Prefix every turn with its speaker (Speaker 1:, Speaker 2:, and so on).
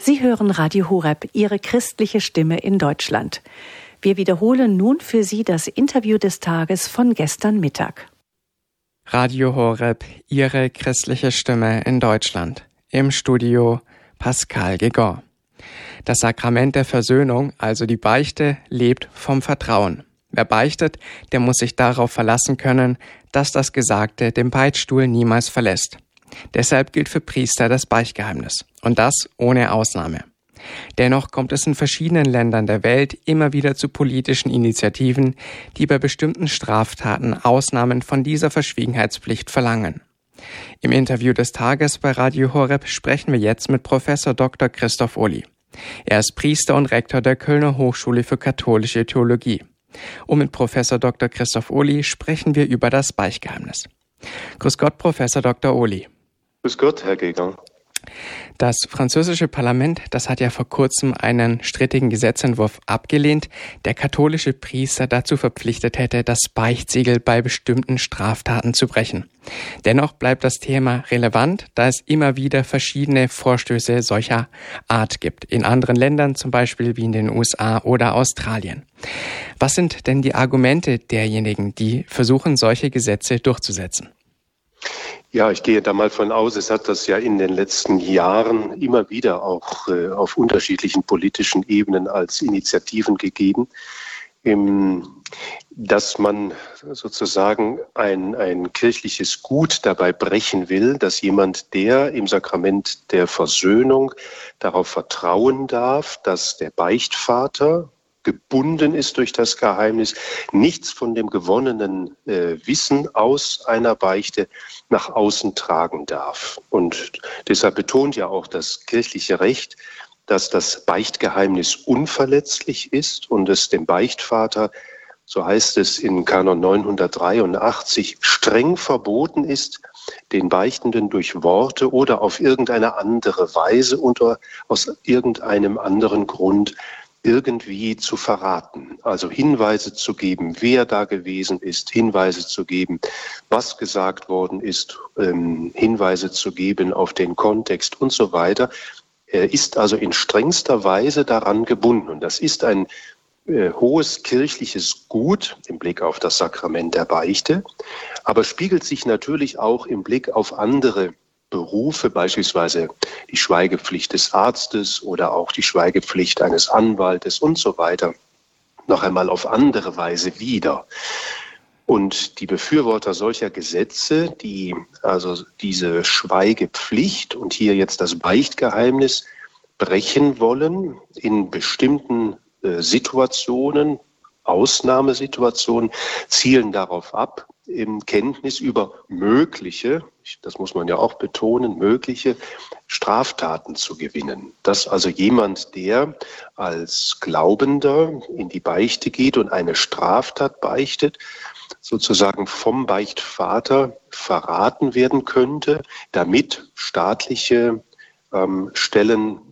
Speaker 1: Sie hören Radio Horeb, Ihre christliche Stimme in Deutschland. Wir wiederholen nun für Sie das Interview des Tages von gestern Mittag.
Speaker 2: Radio Horeb, Ihre christliche Stimme in Deutschland. Im Studio Pascal Guégan. Das Sakrament der Versöhnung, also die Beichte, lebt vom Vertrauen. Wer beichtet, der muss sich darauf verlassen können, dass das Gesagte den Beichtstuhl niemals verlässt. Deshalb gilt für Priester das Beichtgeheimnis. Und das ohne Ausnahme. Dennoch kommt es in verschiedenen Ländern der Welt immer wieder zu politischen Initiativen, die bei bestimmten Straftaten Ausnahmen von dieser Verschwiegenheitspflicht verlangen. Im Interview des Tages bei Radio Horeb sprechen wir jetzt mit Professor Dr. Christoph Ohly. Er ist Priester und Rektor der Kölner Hochschule für katholische Theologie. Und mit Professor Dr. Christoph Ohly sprechen wir über das Beichtgeheimnis. Grüß Gott, Professor Dr. Ohly.
Speaker 3: Grüß Gott, Herr Guégan.
Speaker 2: Das französische Parlament, das hat ja vor kurzem einen strittigen Gesetzentwurf abgelehnt, der katholische Priester dazu verpflichtet hätte, das Beichtsiegel bei bestimmten Straftaten zu brechen. Dennoch bleibt das Thema relevant, da es immer wieder verschiedene Vorstöße solcher Art gibt. In anderen Ländern, zum Beispiel wie in den USA oder Australien. Was sind denn die Argumente derjenigen, die versuchen, solche Gesetze durchzusetzen?
Speaker 3: Ja, ich gehe da mal von aus, es hat das ja in den letzten Jahren immer wieder auch auf unterschiedlichen politischen Ebenen als Initiativen gegeben, dass man sozusagen ein kirchliches Gut dabei brechen will, dass jemand, der im Sakrament der Versöhnung darauf vertrauen darf, dass der Beichtvater gebunden ist durch das Geheimnis, nichts von dem gewonnenen Wissen aus einer Beichte nach außen tragen darf. Und deshalb betont ja auch das kirchliche Recht, dass das Beichtgeheimnis unverletzlich ist und es dem Beichtvater, so heißt es in Kanon 983, streng verboten ist, den Beichtenden durch Worte oder auf irgendeine andere Weise oder aus irgendeinem anderen Grund irgendwie zu verraten, also Hinweise zu geben, wer da gewesen ist, Hinweise zu geben, was gesagt worden ist, Hinweise zu geben auf den Kontext und so weiter. Er ist also in strengster Weise daran gebunden. Und das ist ein hohes kirchliches Gut im Blick auf das Sakrament der Beichte, aber spiegelt sich natürlich auch im Blick auf andere Berufe, beispielsweise die Schweigepflicht des Arztes oder auch die Schweigepflicht eines Anwaltes und so weiter, noch einmal auf andere Weise wieder. Und die Befürworter solcher Gesetze, die also diese Schweigepflicht und hier jetzt das Beichtgeheimnis brechen wollen in bestimmten Situationen, Ausnahmesituationen, zielen darauf ab, in Kenntnis über mögliche, das muss man ja auch betonen, mögliche Straftaten zu gewinnen. Dass also jemand, der als Glaubender in die Beichte geht und eine Straftat beichtet, sozusagen vom Beichtvater verraten werden könnte, damit staatliche Stellen